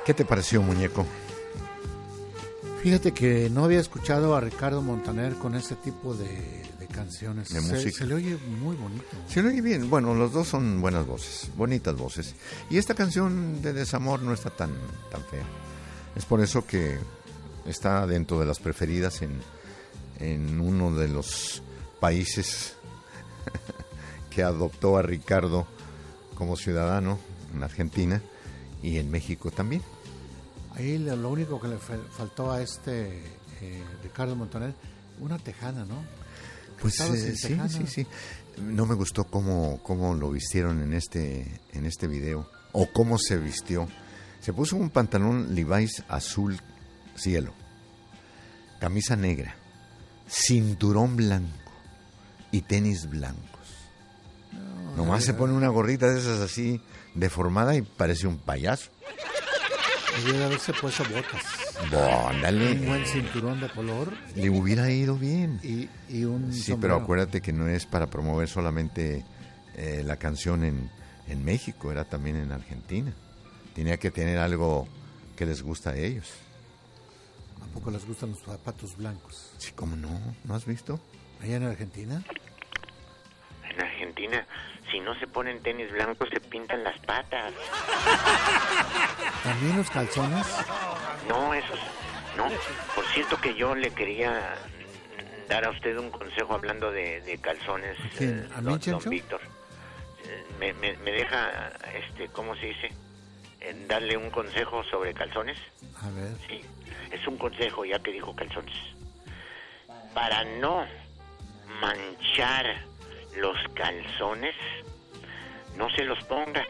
¿Qué te pareció, muñeco? Fíjate que no había escuchado a Ricardo Montaner con ese tipo de canciones. De música. Se le oye muy bonito. Se le oye bien. Bueno, los dos son buenas voces, bonitas voces. Y esta canción de desamor no está tan fea. Es por eso que está dentro de las preferidas en uno de los países que adoptó a Ricardo como ciudadano, en Argentina y en México también. Ahí lo único que le faltó a Ricardo Montaner, una tejana, ¿no? Pues sí. No me gustó cómo lo vistieron en este video, o cómo se vistió. Se puso un pantalón Levi's azul cielo, camisa negra, cinturón blanco y tenis blancos. Nomás se pone una gorrita de esas así deformada y parece un payaso. Debería haberse puesto botas. Ándale. Un buen cinturón de color. Le hubiera ido bien. Y un Sí, sombrero. pero acuérdate que no es para promover solamente la canción en México, era también en Argentina. Tenía que tener algo que les gusta a ellos. ¿A poco les gustan los zapatos blancos? Sí, ¿cómo no? ¿No has visto? ¿Allá en Argentina? En Argentina, si no se ponen tenis blancos, se pintan las patas. ¿También los calzones? No, esos... No, por cierto que yo le quería dar a usted un consejo hablando de calzones. ¿A quién? ¿A mí, don Chencho? Víctor. Me deja, ¿cómo se dice? Darle un consejo sobre calzones. A ver. Sí, es un consejo ya que dijo calzones. Para no manchar los calzones, no se los ponga.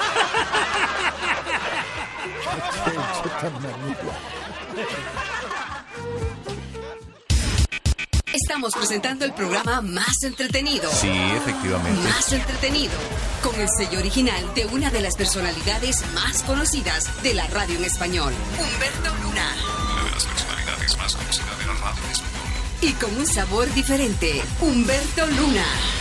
Estamos presentando el programa más entretenido. Sí, efectivamente. Más entretenido. Con el sello original de una de las personalidades más conocidas de la radio en español, Humberto Luna. Una de las personalidades más conocidas de la radio en español. Y con un sabor diferente, Humberto Luna.